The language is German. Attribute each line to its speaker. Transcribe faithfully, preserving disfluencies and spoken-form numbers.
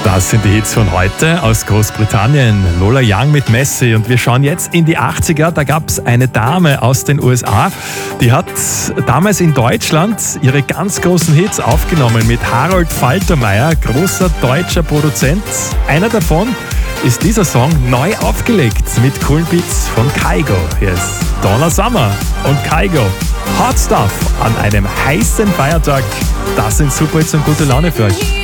Speaker 1: Das sind die Hits von heute aus Großbritannien. Lola Young mit Messi. Und wir schauen jetzt in die achtziger. Da gab es eine Dame aus den U S A, die hat damals in Deutschland ihre ganz großen Hits aufgenommen mit Harold Faltermeier, großer deutscher Produzent. Einer davon ist dieser Song neu aufgelegt mit coolen Beats von Kygo. Hier ist Donna Summer und Kygo. Hot Stuff an einem heißen Feiertag. Das sind super Hits und gute Laune für euch.